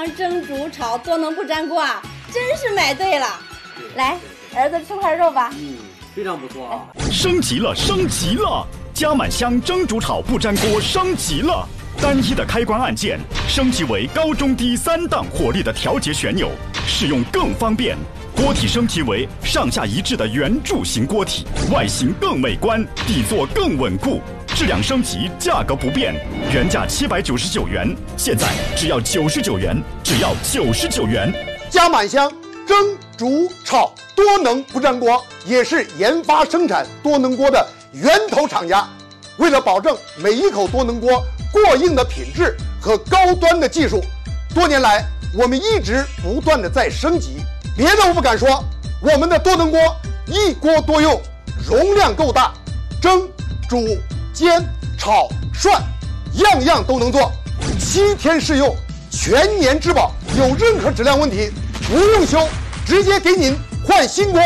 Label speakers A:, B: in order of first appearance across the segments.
A: 香蒸煮炒多能不粘锅啊，真是买对了。来，儿子吃块肉吧。
B: 非常不错啊。
C: 升级了，升级了！加满香蒸煮炒不粘锅升级了，单一的开关按键升级为高中低3档火力的调节旋钮，使用更方便。锅体升级为上下一致的圆柱形锅体，外形更美观，底座更稳固。质量升级，价格不变，原价799元，现在只要99元，只要99元。
D: 加满香蒸煮炒多能不粘锅也是研发生产多能锅的源头厂家。为了保证每一口多能锅过硬的品质和高端的技术，多年来我们一直不断的在升级。别的我不敢说，我们的多能锅一锅多用，容量够大，蒸、煮、煎、炒、涮，样样都能做，7天试用，全年质保，有任何质量问题不用修，直接给您换新锅。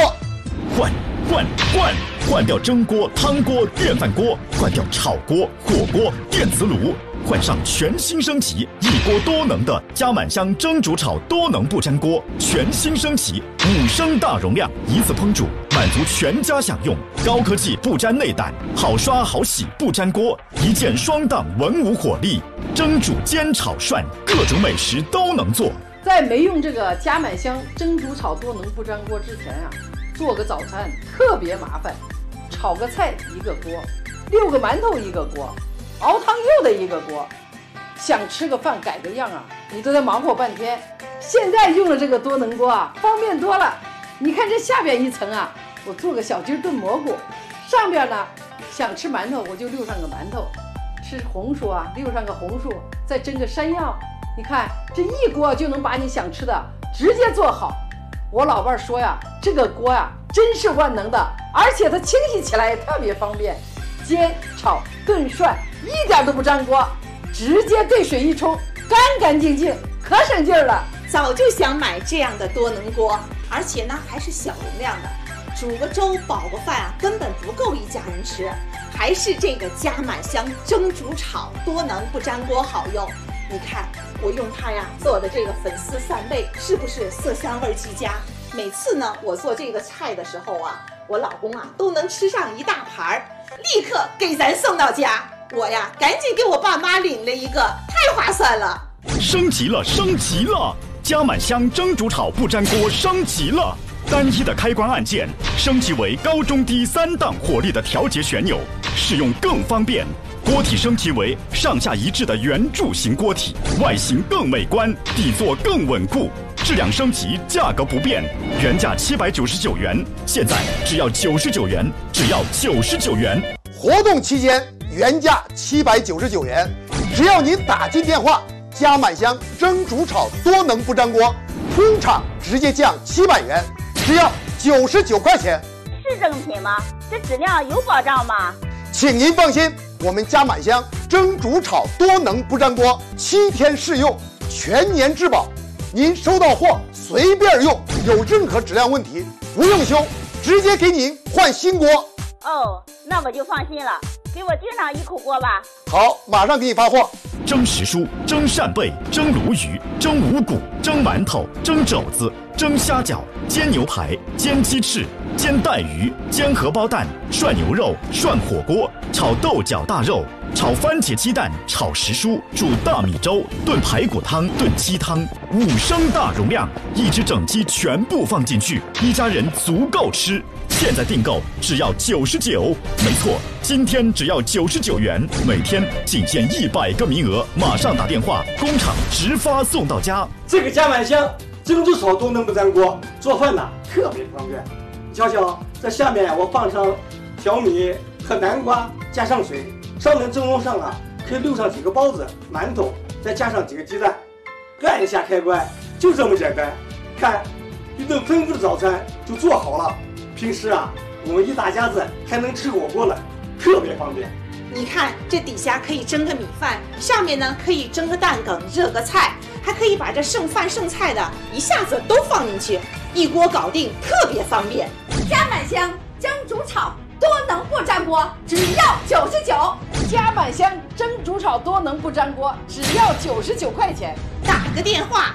C: 换掉蒸锅、汤锅、电饭锅，换掉炒锅、火锅、电磁炉，换上全新升级一锅多能的加满香蒸煮炒多能不粘锅，全新升级5升大容量，一次烹煮，满足全家享用。高科技不粘内胆，好刷好洗不粘锅，一键双档文武火力，蒸煮煎炒涮各种美食都能做。
E: 在没用这个加满香蒸煮炒多能不粘锅之前啊，做个早餐特别麻烦，炒个菜一个锅，6个馒头一个锅，熬汤又得一个锅，想吃个饭改个样啊，你都得忙活半天。现在用了这个多能锅啊，方便多了。你看这下边一层啊，我做个小鸡炖蘑菇，上边呢想吃馒头我就溜上个馒头，吃红薯啊溜上个红薯，再蒸个山药。你看这一锅就能把你想吃的直接做好。我老伴说呀，这个锅呀真是万能的，而且它清洗起来也特别方便，煎、炒、炖、涮一点都不粘锅，直接兑水一冲，干干净净，可省劲儿了。
A: 早就想买这样的多能锅，而且呢还是小容量的，煮个粥煲个饭啊，根本不够一家人吃。还是这个加满香蒸煮炒多能不粘锅好用。你看我用它呀做的这个粉丝扇贝，是不是色香味俱佳？每次呢我做这个菜的时候啊，我老公啊都能吃上一大盘，立刻给咱送到家。我呀赶紧给我爸妈领了一个，太划算了。
C: 升级了，升级了！加满香蒸煮炒不粘锅升级了，单一的开关按键升级为高中低3档火力的调节旋钮，使用更方便。锅体升级为上下一致的圆柱形锅体，外形更美观，底座更稳固。质量升级，价格不变，原价799元，现在只要99元，只要99元。
D: 活动期间原价799元，只要您打进电话，加满香蒸煮炒多能不粘锅，工厂直接降700元，只要99块钱。
F: 是正品吗？这质量有保障吗？
D: 请您放心，我们加满香蒸煮炒多能不粘锅7天试用，全年质保。您收到货随便用，有任何质量问题不用修，直接给您换新锅。
F: 哦，那我就放心了，给我订上1口锅吧。
D: 好，马上给你发货。
C: 蒸时蔬、蒸扇贝、蒸鲈鱼、蒸五谷、蒸馒头、蒸肘子、蒸虾饺、煎牛排、煎鸡翅、煎带鱼、煎荷包蛋、涮牛肉、涮火锅、炒豆角大肉、炒番茄鸡蛋、炒时蔬、煮大米粥、炖排骨汤、炖鸡汤，5升大容量，一只整鸡全部放进去，一家人足够吃。现在订购只要99，没错，今天只要99元，每天仅限100个名额，马上打电话，工厂直发送到家。
B: 这个加满香蒸煮炒多能不粘锅，做饭呢特别方便。你瞧瞧，这下面我放上小米和南瓜，加上水，上面蒸笼上啊可以溜上几个包子、馒头，再加上几个鸡蛋，按一下开关，就这么简单。看，一顿丰富的早餐就做好了。平时啊，我们一大家子还能吃火锅了，特别方便。
A: 你看这底下可以蒸个米饭，上面呢可以蒸个蛋梗、热个菜，还可以把这剩饭剩菜的一下子都放进去，一锅搞定，特别方便。
G: 加满香蒸煮炒多能不粘锅，只要99。
E: 加满香蒸煮炒多能不粘锅，只要99块钱。
A: 打个电话